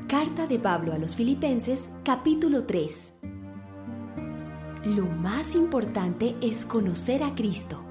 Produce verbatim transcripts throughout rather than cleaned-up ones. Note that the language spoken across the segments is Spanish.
Carta de Pablo a los Filipenses, capítulo tres. Lo más importante es conocer a Cristo.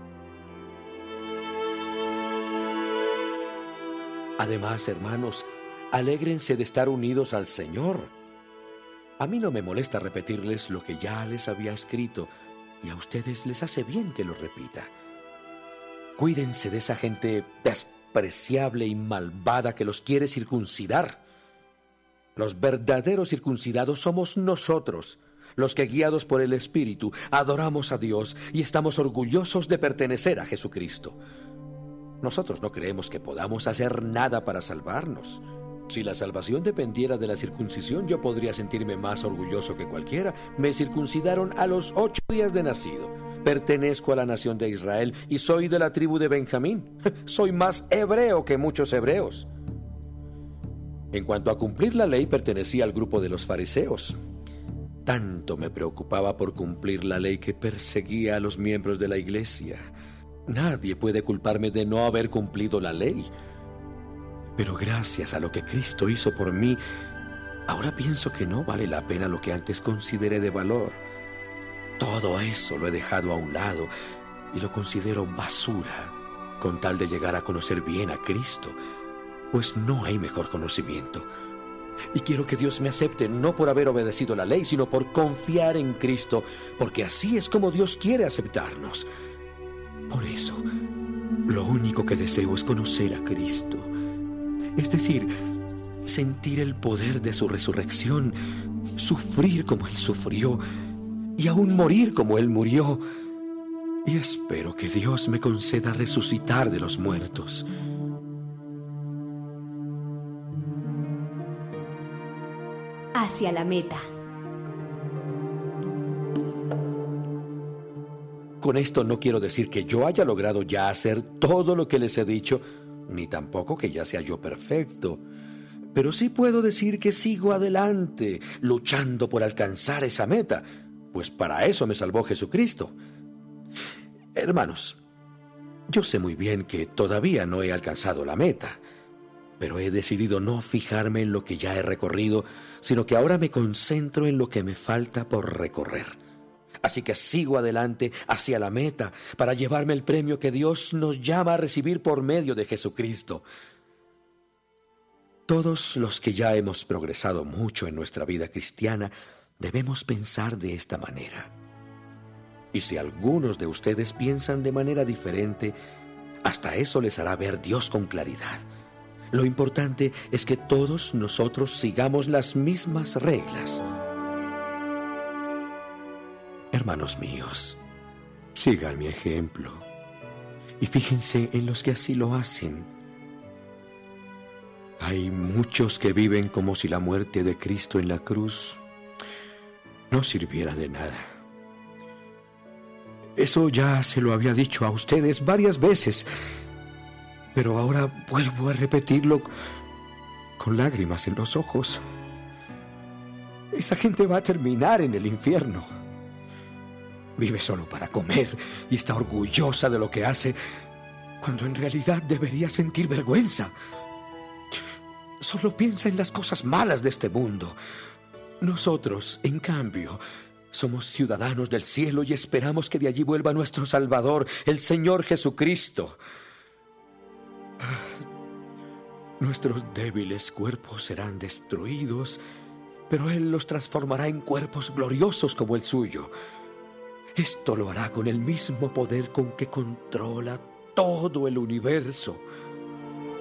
Además, hermanos, alégrense de estar unidos al Señor. A mí no me molesta repetirles lo que ya les había escrito, y a ustedes les hace bien que lo repita. Cuídense de esa gente despreciable y malvada que los quiere circuncidar. Los verdaderos circuncidados somos nosotros, los que guiados por el Espíritu adoramos a Dios y estamos orgullosos de pertenecer a Jesucristo. Nosotros no creemos que podamos hacer nada para salvarnos. Si la salvación dependiera de la circuncisión, yo podría sentirme más orgulloso que cualquiera. Me circuncidaron a los ocho días de nacido. Pertenezco a la nación de Israel y soy de la tribu de Benjamín. Soy más hebreo que muchos hebreos. En cuanto a cumplir la ley, pertenecía al grupo de los fariseos. Tanto me preocupaba por cumplir la ley que perseguía a los miembros de la iglesia. Nadie puede culparme de no haber cumplido la ley. Pero gracias a lo que Cristo hizo por mí, ahora pienso que no vale la pena lo que antes consideré de valor. Todo eso lo he dejado a un lado y lo considero basura, con tal de llegar a conocer bien a Cristo, pues no hay mejor conocimiento. Y quiero que Dios me acepte no por haber obedecido la ley, sino por confiar en Cristo, porque así es como Dios quiere aceptarnos. Por eso, lo único que deseo es conocer a Cristo. Es decir, sentir el poder de su resurrección, sufrir como Él sufrió y aún morir como Él murió. Y espero que Dios me conceda resucitar de los muertos. Hacia la meta. Con esto no quiero decir que yo haya logrado ya hacer todo lo que les he dicho, ni tampoco que ya sea yo perfecto. Pero sí puedo decir que sigo adelante, luchando por alcanzar esa meta, pues para eso me salvó Jesucristo. Hermanos, yo sé muy bien que todavía no he alcanzado la meta, pero he decidido no fijarme en lo que ya he recorrido, sino que ahora me concentro en lo que me falta por recorrer. Así que sigo adelante hacia la meta para llevarme el premio que Dios nos llama a recibir por medio de Jesucristo. Todos los que ya hemos progresado mucho en nuestra vida cristiana debemos pensar de esta manera. Y si algunos de ustedes piensan de manera diferente, hasta eso les hará ver Dios con claridad. Lo importante es que todos nosotros sigamos las mismas reglas. Hermanos míos, sigan mi ejemplo y fíjense en los que así lo hacen. Hay muchos que viven como si la muerte de Cristo en la cruz no sirviera de nada. Eso ya se lo había dicho a ustedes varias veces, pero ahora vuelvo a repetirlo con lágrimas en los ojos. Esa gente va a terminar en el infierno. Vive solo para comer y está orgullosa de lo que hace, cuando en realidad debería sentir vergüenza. Solo piensa en las cosas malas de este mundo. Nosotros, en cambio, somos ciudadanos del cielo y esperamos que de allí vuelva nuestro Salvador, el Señor Jesucristo. Nuestros débiles cuerpos serán destruidos, pero Él los transformará en cuerpos gloriosos como el suyo. Esto lo hará con el mismo poder con que controla todo el universo.